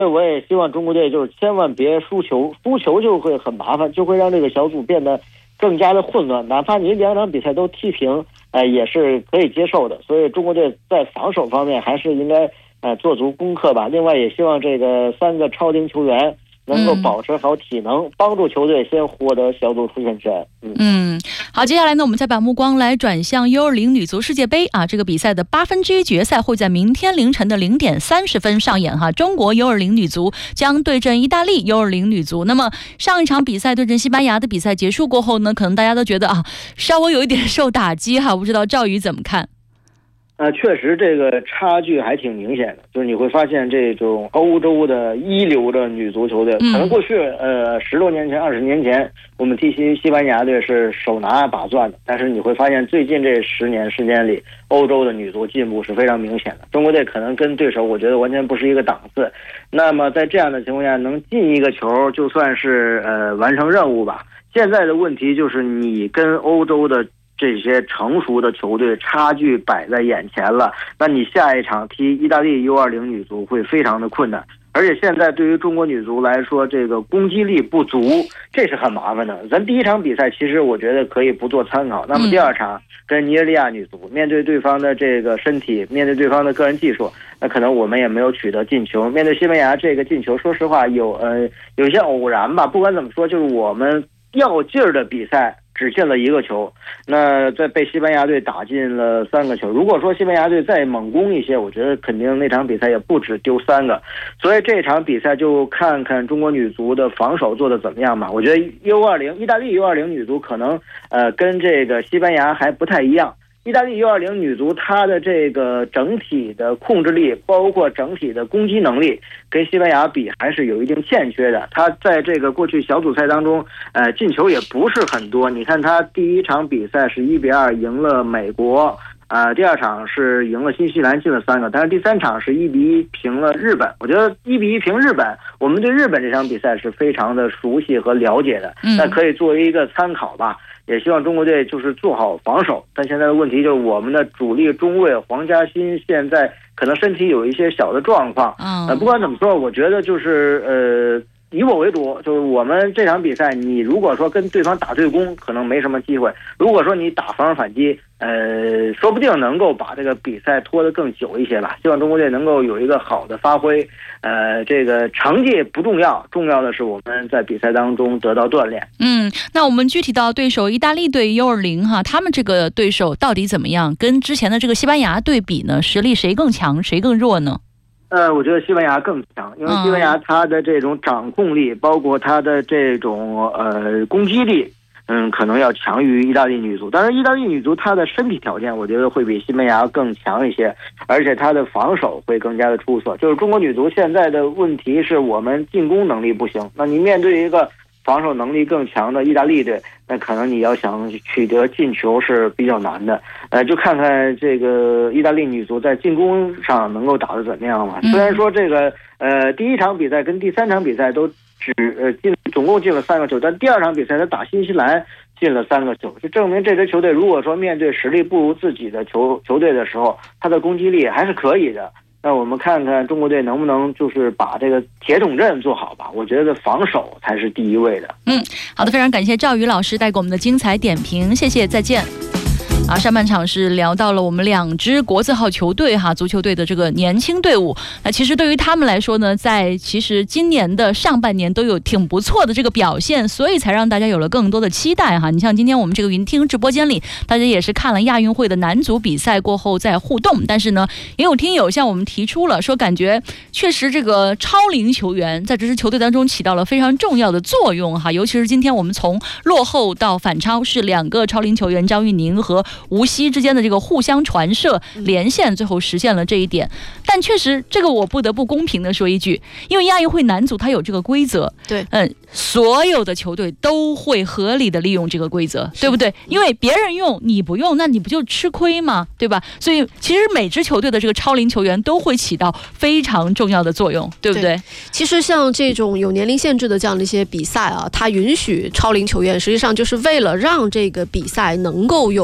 我也希望中国队就是千万别输球，输球就会很麻烦，就会让这个小组变得更加的混乱。哪怕你2场比赛都踢平，也是可以接受的。所以中国队在防守方面还是应该做足功课吧。另外也希望这个3个超龄球员能够保持好体能，帮助球队先获得小组出线权。 好，接下来呢，我们再把目光来转向 U20 女足世界杯啊，这个比赛的1/8决赛会在明天凌晨的0点30分上演哈。中国 U20 女足将对阵意大利 U20 女足。那么上一场比赛对阵西班牙的比赛结束过后呢，可能大家都觉得稍微有一点受打击哈，不知道赵宇怎么看？ 确实这个差距还挺明显的，就是你会发现这种欧洲的一流的女足球队，可能过去10多年前、20年前，我们踢西班牙队是手拿把攥的，但是你会发现最近这10年时间里，欧洲的女足进步是非常明显的。中国队可能跟对手我觉得完全不是一个档次，那么在这样的情况下能进一个球就算是完成任务吧。现在的问题就是你跟欧洲的这些成熟的球队差距摆在眼前了，那你下一场踢意大利 U20 女足会非常的困难。而且现在对于中国女足来说，这个攻击力不足，这是很麻烦的。咱第1场比赛其实我觉得可以不做参考，那么第2场跟尼日利亚女足，面对对方的这个身体，面对对方的个人技术，那可能我们也没有取得进球。面对西班牙这个进球，说实话有些偶然吧。不管怎么说，就是我们要劲儿的比赛只进了1个球，那在被西班牙队打进了3个球。如果说西班牙队再猛攻一些，我觉得肯定那场比赛也不止丢3个。所以这场比赛就看看中国女足的防守做得怎么样吧。我觉得意大利 U20 女足可能跟这个西班牙还不太一样。意大利 U20 女足她的这个整体的控制力，包括整体的攻击能力，跟西班牙比还是有一定欠缺的。她在这个过去小组赛当中，进球也不是很多。你看她第1场比赛是1-2赢了美国，第2场是赢了新西兰进了3个，但是第3场是1-1平了日本。我觉得1-1平日本，我们对日本这场比赛是非常的熟悉和了解的，那可以作为一个参考吧。也希望中国队就是做好防守，但现在的问题就是我们的主力中卫黄嘉欣现在可能身体有一些小的状况。不管怎么说，我觉得就是以我为主，就是我们这场比赛，你如果说跟对方打对攻，可能没什么机会；如果说你打防守反击，说不定能够把这个比赛拖得更久一些吧。希望中国队能够有一个好的发挥，这个成绩不重要，重要的是我们在比赛当中得到锻炼。 那我们具体到对手意大利队 U20 哈，他们这个对手到底怎么样？跟之前的这个西班牙对比呢，实力谁更强，谁更弱呢？ 我觉得西班牙更强，因为西班牙它的这种掌控力，包括它的这种攻击力，可能要强于意大利女足。但是意大利女足她的身体条件，我觉得会比西班牙更强一些，而且她的防守会更加的出色。就是中国女足现在的问题是我们进攻能力不行，那你面对一个防守能力更强的意大利队，那可能你要想取得进球是比较难的。就看看这个意大利女足在进攻上能够打得怎么样吧。虽然说这个第1场比赛跟第3场比赛都总共进了3个球，但第2场比赛他打新西兰进了3个球，就证明这支球队如果说面对实力不如自己的球队的时候，他的攻击力还是可以的。那我们看看中国队能不能就是把这个铁桶阵做好吧，我觉得防守才是第一位的。 好的，非常感谢赵宇老师带给我们的精彩点评，谢谢，再见。上半场是聊到了我们2支国字号球队足球队的这个年轻队伍。那其实对于他们来说呢，在其实今年的上半年都有挺不错的这个表现，所以才让大家有了更多的期待你像今天我们这个云听直播间里，大家也是看了亚运会的男足比赛过后在互动，但是呢，也有听友向我们提出了说，感觉确实这个超龄球员在这支球队当中起到了非常重要的作用尤其是今天我们从落后到反超，是2个超龄球员张玉宁和吴曦之间的这个互相传射连线，最后实现了这一点。但确实这个我不得不公平的说一句，因为亚运会男足它有这个规则， 对， 所有的球队都会合理的利用这个规则，对不对？因为别人用你不用，那你不就吃亏吗？对吧？所以其实每支球队的这个超龄球员都会起到非常重要的作用，对不对？ 其实像这种有年龄限制的这样的一些比赛它允许超龄球员，实际上就是为了让这个比赛能够有更多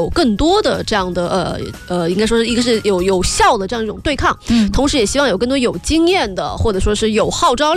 多的这样的应该说是一个是有效的这样一种对抗，同时也希望有更多有经验的或者说是有号召力